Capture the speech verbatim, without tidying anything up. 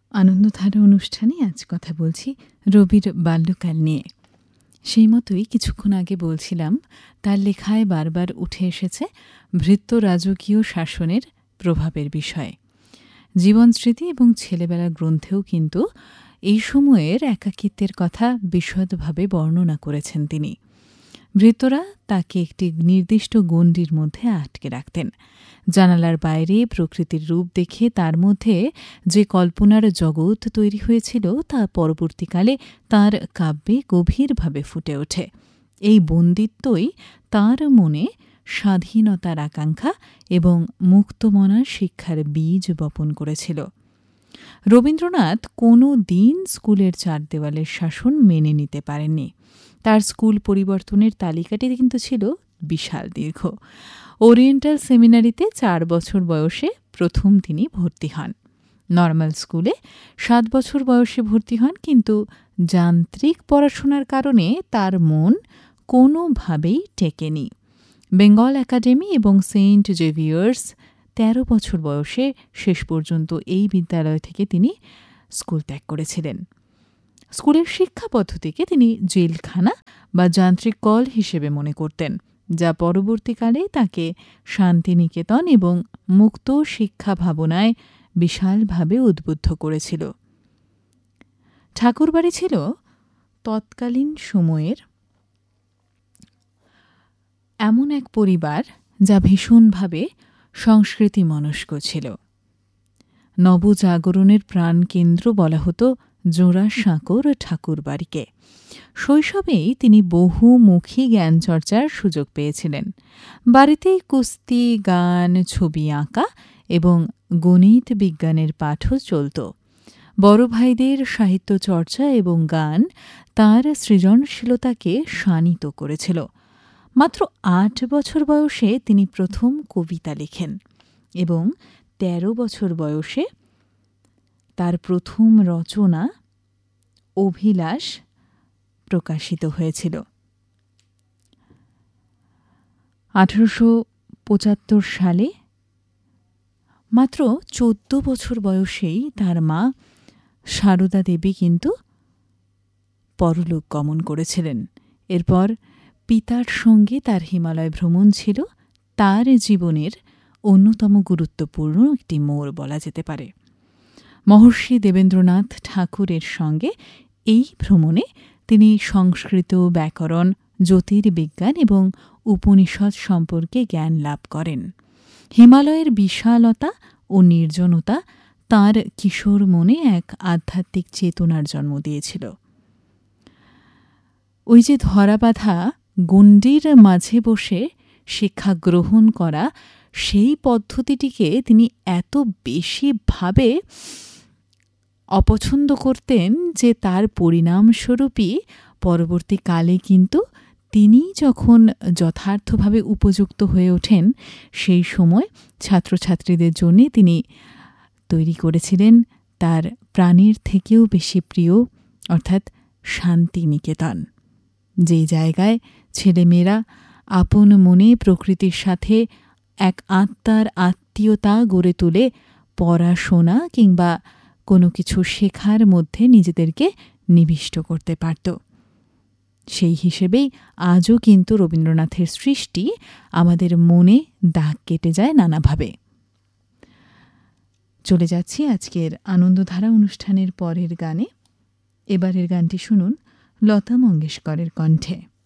আনন্দধারা অনুষ্ঠানে আজ কথা বলছি রবির বাল্যকাল নিয়ে। সেই মতোই কিছুক্ষণ আগে বলছিলাম, তার লেখায় বারবার উঠে এসেছে ভৃত্য রাজকীয় শাসনের প্রভাবের বিষয়। জীবনস্মৃতি এবং ছেলেবেলা গ্রন্থেও কিন্তু এই সময়ের একাকিত্বের কথা বিশদভাবে বর্ণনা করেছেন তিনি। ভৃত্যরা তাকে একটি নির্দিষ্ট গণ্ডির মধ্যে আটকে রাখতেন। জানালার বাইরে প্রকৃতির রূপ দেখে তার মধ্যে যে কল্পনার জগৎ তৈরি হয়েছিল তা পরবর্তীকালে তার কাব্যে গভীরভাবে ফুটে ওঠে। এই বন্দিত্বই তার মনে স্বাধীনতার আকাঙ্ক্ষা এবং মুক্তমনা শিক্ষার বীজ বপন করেছিল। রবীন্দ্রনাথ কোনো দিন স্কুলের চার দেওয়ালের শাসন মেনে নিতে পারেননি। তার স্কুল পরিবর্তনের তালিকাটি কিন্তু ছিল বিশাল দীর্ঘ। ওরিয়েন্টাল সেমিনারিতে চার বছর বয়সে প্রথম তিনি ভর্তি হন। নর্মাল স্কুলে সাত বছর বয়সে ভর্তি হন, কিন্তু যান্ত্রিক পড়াশোনার কারণে তার মন কোনোভাবেই টেকেনি। বেঙ্গল একাডেমি এবং সেন্ট জেভিয়ার্স তেরো বছর বয়সে শেষ পর্যন্ত এই বিদ্যালয় থেকে তিনি স্কুল ত্যাগ করেছিলেন। স্কুলের শিক্ষা পদ্ধতিকে তিনি জেলখানা বা যান্ত্রিক কল হিসেবে মনে করতেন, যা পরবর্তীকালে তাকে শান্তিনিকেতন এবং মুক্ত শিক্ষা ভাবনায় বিশালভাবে উদ্বুদ্ধ করেছিল। ঠাকুরবাড়ি ছিল তৎকালীন সময়ের এমন এক পরিবার যা ভীষণভাবে সংস্কৃতি মনস্ক ছিল। নবজাগরণের প্রাণকেন্দ্র বলা হতো জোড়াসাঁকোর ঠাকুরবাড়িকে। শৈশবেই তিনি বহুমুখী জ্ঞানচর্চার সুযোগ পেয়েছিলেন। বাড়িতেই কুস্তি, গান, ছবি আঁকা এবং গণিত বিজ্ঞানের পাঠও চলত। বড় ভাইদের সাহিত্য চর্চা এবং গান তাঁর সৃজনশীলতাকে শানিত করেছিল। মাত্র আট বছর বয়সে তিনি প্রথম কবিতা লেখেন এবং তেরো বছর বয়সে তার প্রথম রচনা অভিলাষ প্রকাশিত হয়েছিল। আঠারোশো পঁচাত্তর সালে মাত্র চোদ্দ বছর বয়সেই তার মা সারদা দেবী কিন্তু পরলোক গমন করেছিলেন। এরপর পিতার সঙ্গে তার হিমালয় ভ্রমণ ছিল তার জীবনের অন্যতম গুরুত্বপূর্ণ একটি মোড় বলা যেতে পারে। মহর্ষি দেবেন্দ্রনাথ ঠাকুরের সঙ্গে এই ভ্রমণে তিনি সংস্কৃত, ব্যাকরণ, জ্যোতির্বিজ্ঞান এবং উপনিষদ সম্পর্কে জ্ঞান লাভ করেন। হিমালয়ের বিশালতা ও নির্জনতা তাঁর কিশোর মনে এক আধ্যাত্মিক চেতনার জন্ম দিয়েছিল। ওই যে ধরাবাঁধা গণ্ডির মাঝে বসে শিক্ষা গ্রহণ করা, সেই পদ্ধতিটিকে তিনি এত বেশিভাবে অপছন্দ করতেন যে তার পরিণামস্বরূপই পরবর্তীকালে কিন্তু তিনি যখন যথার্থভাবে উপযুক্ত হয়ে ওঠেন, সেই সময় ছাত্রছাত্রীদের জন্যে তিনি তৈরি করেছিলেন তার প্রাণের থেকেও বেশি প্রিয় অর্থাৎ শান্তিনিকেতন, যে জায়গায় ছেলেমেয়েরা আপন মনে প্রকৃতির সাথে এক আত্মার আত্মীয়তা গড়ে তুলে পড়াশোনা কিংবা কোনো কিছু শেখার মধ্যে নিজেদেরকে নিবিষ্ট করতে পারত। সেই হিসেবেই আজও কিন্তু রবীন্দ্রনাথের সৃষ্টি আমাদের মনে দাগ কেটে যায় নানাভাবে। চলে যাচ্ছি আজকের আনন্দধারা অনুষ্ঠানের পরের গানে। এবারের গানটি শুনুন লতা মঙ্গেশকরের কণ্ঠে।